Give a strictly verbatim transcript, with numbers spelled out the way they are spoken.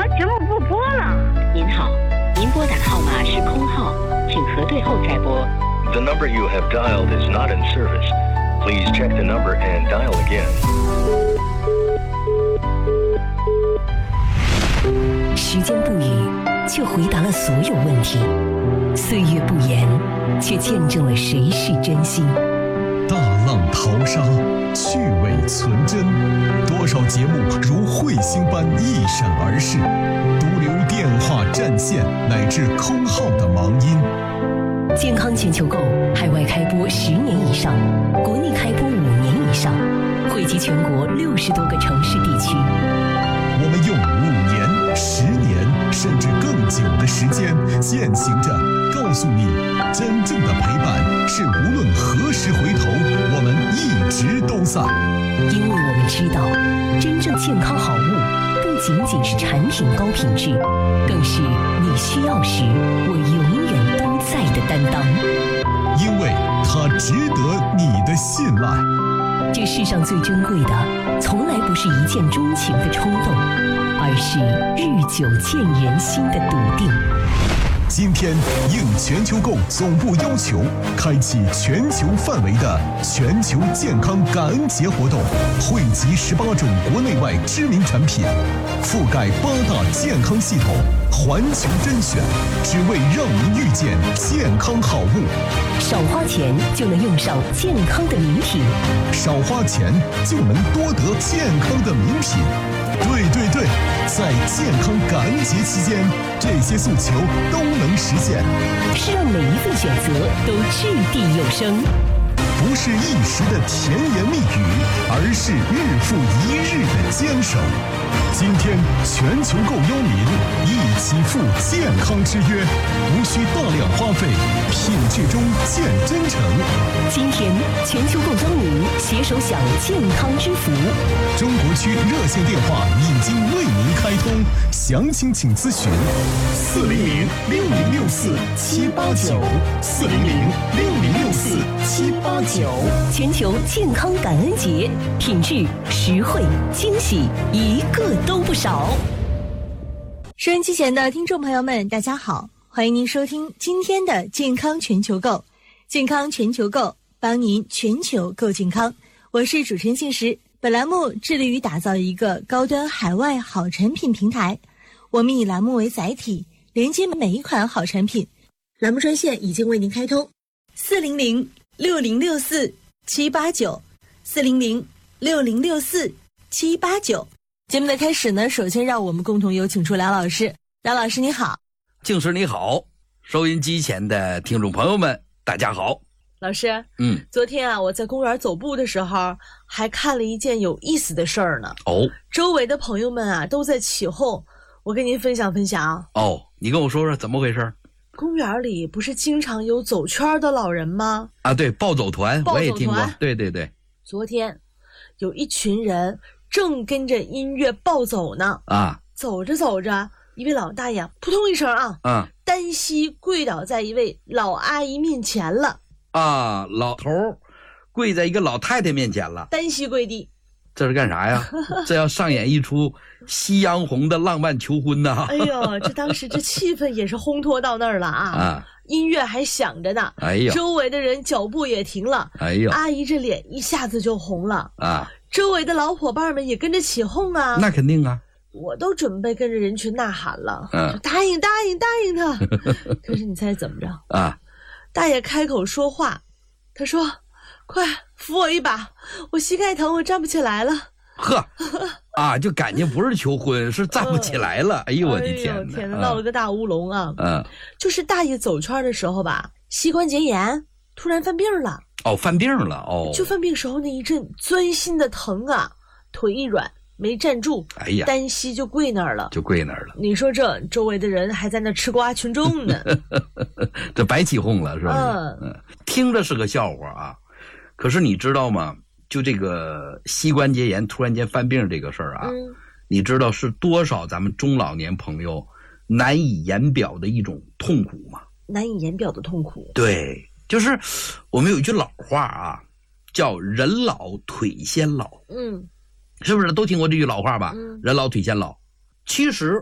么节目不播了？ 您好，您拨打的号码是空号，请核对后再拨。 The number you have dialed is not in service. Please check the number and dial again. 时间不语，却回答了所有问题；岁月不言，却见证了谁是真心。 大浪淘沙，趣味存真，多少节目如彗星般一闪而逝，独留电话占线乃至空号的忙音。 健康全球购海外开播十年以上，国内开播五年以上，惠及全国六十多个城市地区。 我们用五年、十年甚至更久的时间，践行着告诉你，真正的陪伴是无论何时回头，我们一直都在。 因为我们知道，真正健康好物不仅仅是产品高品质，更是你需要时我永远都在的担当。 因为它值得你的信赖。 这世上最珍贵的，从来不是一见钟情的冲动，而是日久见人心的笃定。 今天应全球购总部要求，开启全球范围的全球健康感恩节活动，汇集十八种国内外知名产品，覆盖八大健康系统，环球甄选，只为让您遇见健康好物。 少花钱就能用上健康的名品， 少花钱就能多得健康的名品。对对对，在健康感恩节期间，这些诉求都能实现， 是让每一份选择都掷地有声， 不是一时的甜言蜜语，而是日复一日的坚守。今天全球购邀您一起赴健康之约，无需大量花费，品质中见真诚。 今天全球购邀您携手享健康之福。 中国区热线电话已经为您开通，详情请咨询四零零六零六四七八九四零零六零六四七八九。 全球健康感恩节，品质、实惠、惊喜，一个都不少。 收音机前的听众朋友们，大家好，欢迎您收听今天的健康全球购。健康全球购，帮您全球购健康。我是主持人信实。本栏目致力于打造一个高端海外好产品平台，我们以栏目为载体，连接每一款好产品。栏目专线已经为您开通，四零零六零六四七八九，四零零六零六四七八九。节目的开始呢，首先让我们共同有请出梁老师。梁老师你好。 静师你好，收音机前的听众朋友们大家好。 老师， 嗯， 昨天啊，我在公园走步的时候，还看了一件有意思的事儿呢。 哦， 周围的朋友们啊，都在起哄，我跟您分享分享。 哦，你跟我说说怎么回事？ 公园里不是经常有走圈的老人吗？ 啊，对，暴走团，我也听过。对对对， 昨天有一群人正跟着音乐暴走呢。 啊， 走着走着，一位老大爷扑通一声啊， 嗯， 单膝跪倒在一位老阿姨面前了。 啊，老头跪在一个老太太面前了， 单膝跪地。 这是干啥呀？这要上演一出夕阳红的浪漫求婚呢。 哎呦，这当时这气氛也是烘托到那儿了啊！啊，音乐还响着呢。 哎呦， 周围的人脚步也停了。 哎呦， 阿姨这脸一下子就红了啊！ 周围的老伙伴们也跟着起哄啊。 那肯定啊！ 我都准备跟着人群呐喊了， 嗯， 答应答应答应他。可是你猜怎么着啊？ 大爷开口说话，他说：“快扶我一把，我膝盖疼，我站不起来了。” 呵，啊，就感觉不是求婚，是站不起来了。嗯、哎呦，我的天哪！ 哎、天哪，闹了个大乌龙啊！ 嗯， 就是大爷走圈的时候吧，膝关节炎突然犯病了。 哦，犯病了哦。 就犯病时候那一阵钻心的疼啊，腿一软没站住， 哎呀， 单膝就跪那儿了， 就跪那儿了。 你说这周围的人还在那吃瓜群众呢， 这白起哄了是吧？ 嗯嗯，听着是个笑话啊，可是你知道吗？就这个膝关节炎突然间犯病这个事儿啊、嗯，你知道是多少咱们中老年朋友难以言表的一种痛苦吗？ 难以言表的痛苦。 对，就是我们有一句老话啊，叫人老腿先老。 嗯， 是不是都听过这句老话吧？ 嗯， 人老腿先老。其实